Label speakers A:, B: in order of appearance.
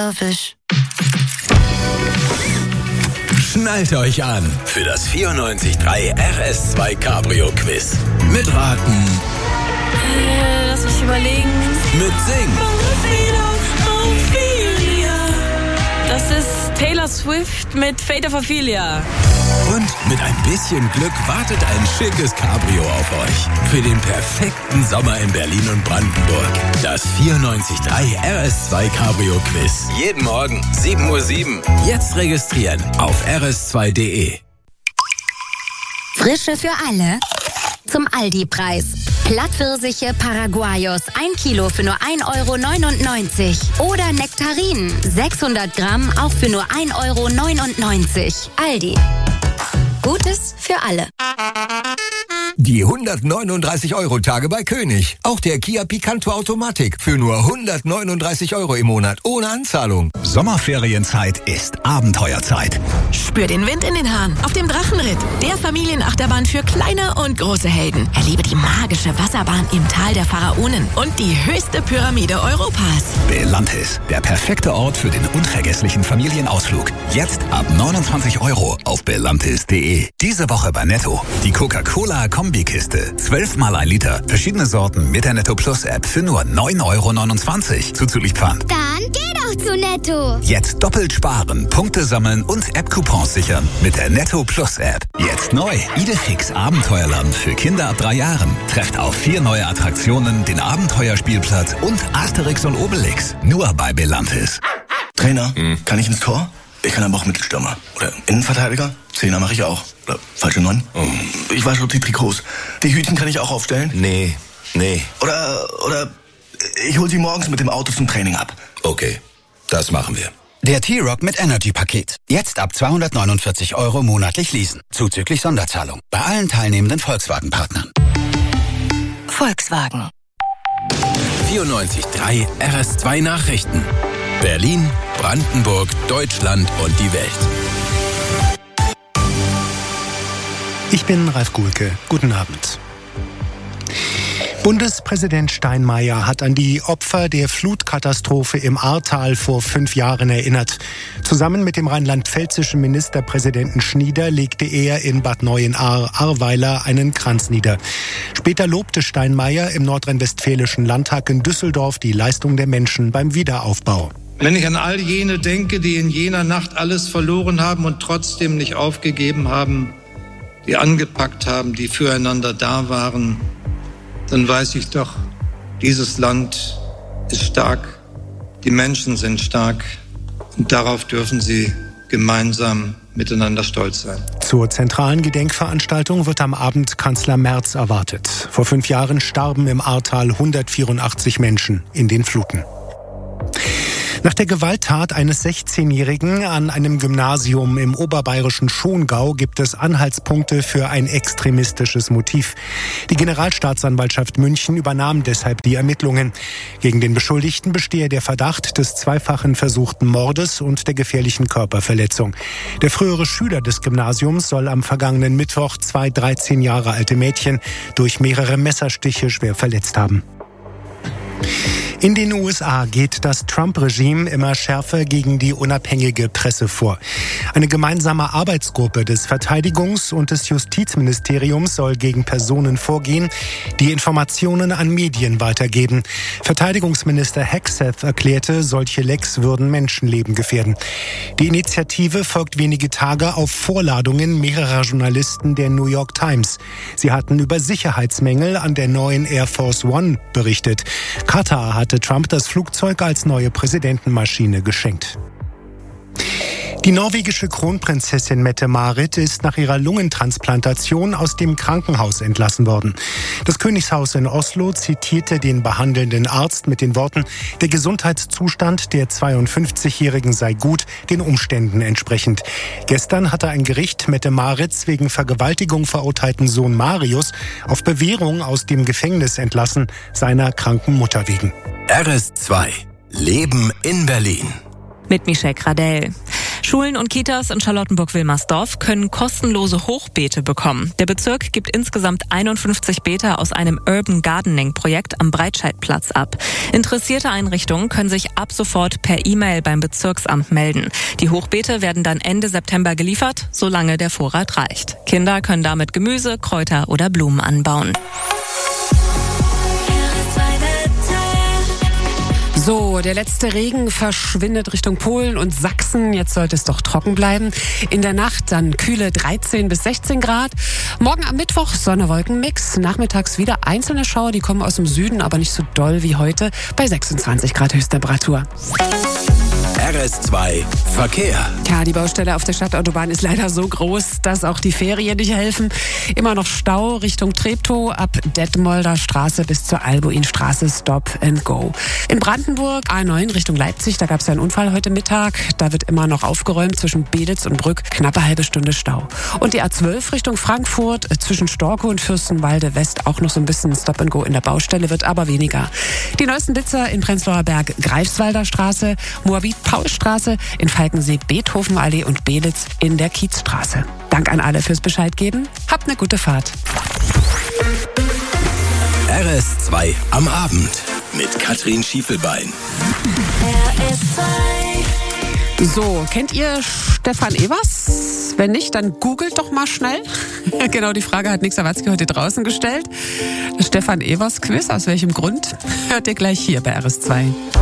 A: Starfish.
B: Schnallt euch an für das 94.3 RS2 Cabrio Quiz. Mit Raten.
A: Lass mich überlegen.
B: Mit Singen.
A: Das ist Taylor Swift mit Fate of Ophelia.
B: Und mit ein bisschen Glück wartet ein schickes Cabrio auf euch. Für den perfekten Sommer in Berlin und Brandenburg. Das 94.3 RS2 Cabrio Quiz. Jeden Morgen 7:07 Uhr. Jetzt registrieren auf rs2.de.
C: Frische für alle. Zum Aldi-Preis. Plattpfirsiche Paraguayos 1 Kilo für nur 1,99 €. Oder Nektarinen 600 Gramm auch für nur 1,99 €. Aldi. Gutes für alle.
D: Die 139-Euro-Tage bei König. Auch der Kia Picanto Automatik für nur 139 € im Monat ohne Anzahlung.
E: Sommerferienzeit ist Abenteuerzeit.
F: Spür den Wind in den Haaren auf dem Drachenritt. Der Familienachterbahn für kleine und große Helden. Erlebe die magische Wasserbahn im Tal der Pharaonen und die höchste Pyramide Europas.
E: Belantis, der perfekte Ort für den unvergesslichen Familienausflug. Jetzt ab 29 € auf belantis.de. Diese Woche bei Netto. Die Coca-Cola Kombikiste. 12 mal 1 Liter. Verschiedene Sorten mit der Netto Plus App für nur 9,29 € zuzüglich Pfand.
G: Dann geh doch zu Netto.
E: Jetzt doppelt sparen, Punkte sammeln und App-Coupons sichern mit der Netto Plus App. Jetzt neu. Idefix Abenteuerland für Kinder ab 3 Jahren. Trefft auf 4 neue Attraktionen, den Abenteuerspielplatz und Asterix und Obelix. Nur bei Belantis.
H: Trainer, kann ich ins Tor? Ich kann aber auch Mittelstürmer. Oder Innenverteidiger? Zehner mache ich auch. Oder falsche 9? Ich wasche die Trikots. Die Hütchen kann ich auch aufstellen?
B: Nee.
H: Oder ich hol sie morgens mit dem Auto zum Training ab.
B: Okay, das machen wir.
I: Der T-Rock mit Energy-Paket. Jetzt ab 249 € monatlich leasen. Zuzüglich Sonderzahlung. Bei allen teilnehmenden Volkswagen-Partnern.
C: Volkswagen.
B: 94.3 RS2 Nachrichten. Berlin, Brandenburg, Deutschland und die Welt.
J: Ich bin Ralf Guhlke. Guten Abend. Bundespräsident Steinmeier hat an die Opfer der Flutkatastrophe im Ahrtal vor 5 Jahren erinnert. Zusammen mit dem rheinland-pfälzischen Ministerpräsidenten Schnieder legte er in Bad Neuenahr-Ahrweiler einen Kranz nieder. Später lobte Steinmeier im nordrhein-westfälischen Landtag in Düsseldorf die Leistung der Menschen beim Wiederaufbau.
K: Wenn ich an all jene denke, die in jener Nacht alles verloren haben und trotzdem nicht aufgegeben haben, die angepackt haben, die füreinander da waren, dann weiß ich doch, dieses Land ist stark, die Menschen sind stark und darauf dürfen sie gemeinsam miteinander stolz sein.
J: Zur zentralen Gedenkveranstaltung wird am Abend Kanzler Merz erwartet. Vor 5 Jahren starben im Ahrtal 184 Menschen in den Fluten. Nach der Gewalttat eines 16-Jährigen an einem Gymnasium im oberbayerischen Schongau gibt es Anhaltspunkte für ein extremistisches Motiv. Die Generalstaatsanwaltschaft München übernahm deshalb die Ermittlungen. Gegen den Beschuldigten bestehe der Verdacht des zweifachen versuchten Mordes und der gefährlichen Körperverletzung. Der frühere Schüler des Gymnasiums soll am vergangenen Mittwoch 2 13 Jahre alte Mädchen durch mehrere Messerstiche schwer verletzt haben. In den USA geht das Trump-Regime immer schärfer gegen die unabhängige Presse vor. Eine gemeinsame Arbeitsgruppe des Verteidigungs- und des Justizministeriums soll gegen Personen vorgehen, die Informationen an Medien weitergeben. Verteidigungsminister Hegseth erklärte, solche Lecks würden Menschenleben gefährden. Die Initiative folgt wenige Tage auf Vorladungen mehrerer Journalisten der New York Times. Sie hatten über Sicherheitsmängel an der neuen Air Force One berichtet. Katar hatte Trump das Flugzeug als neue Präsidentenmaschine geschenkt. Die norwegische Kronprinzessin Mette-Marit ist nach ihrer Lungentransplantation aus dem Krankenhaus entlassen worden. Das Königshaus in Oslo zitierte den behandelnden Arzt mit den Worten, der Gesundheitszustand der 52-Jährigen sei gut, den Umständen entsprechend. Gestern hatte ein Gericht Mette-Marits wegen Vergewaltigung verurteilten Sohn Marius auf Bewährung aus dem Gefängnis entlassen, seiner kranken Mutter wegen.
B: RS2 Leben in Berlin.
L: Mit Michelle Gradell. Schulen und Kitas in Charlottenburg-Wilmersdorf können kostenlose Hochbeete bekommen. Der Bezirk gibt insgesamt 51 Beete aus einem Urban Gardening-Projekt am Breitscheidplatz ab. Interessierte Einrichtungen können sich ab sofort per E-Mail beim Bezirksamt melden. Die Hochbeete werden dann Ende September geliefert, solange der Vorrat reicht. Kinder können damit Gemüse, Kräuter oder Blumen anbauen.
M: So, der letzte Regen verschwindet Richtung Polen und Sachsen. Jetzt sollte es doch trocken bleiben. In der Nacht dann kühle 13 bis 16 Grad. Morgen am Mittwoch Sonne-Wolken-Mix. Nachmittags wieder einzelne Schauer, die kommen aus dem Süden, aber nicht so doll wie heute. Bei 26 Grad Höchsttemperatur.
B: RS2 Verkehr.
M: Ja, die Baustelle auf der Stadtautobahn ist leider so groß, dass auch die Ferien nicht helfen. Immer noch Stau Richtung Treptow ab Detmolder Straße bis zur Albuinstraße Stop and Go. In Brandenburg A9 Richtung Leipzig, da gab es ja einen Unfall heute Mittag. Da wird immer noch aufgeräumt zwischen Belitz und Brück. Knappe halbe Stunde Stau. Und die A12 Richtung Frankfurt zwischen Storkow und Fürstenwalde West auch noch so ein bisschen Stop and Go in der Baustelle, wird aber weniger. Die neuesten Blitzer in Prenzlauer Berg Greifswalder Straße, Moabit-Paulstraße, in Falkensee Beethovenallee und Belitz in der Kiezstraße. Dank an alle fürs Bescheid geben. Habt eine gute Fahrt.
B: RS2 am Abend mit Katrin Schiefelbein.
M: So, kennt ihr Stefan Evers? Wenn nicht, dann googelt doch mal schnell. Genau, die Frage hat Nick Sawatzki heute draußen gestellt. Das Stefan Evers Quiz, aus welchem Grund? Hört ihr gleich hier bei RS2.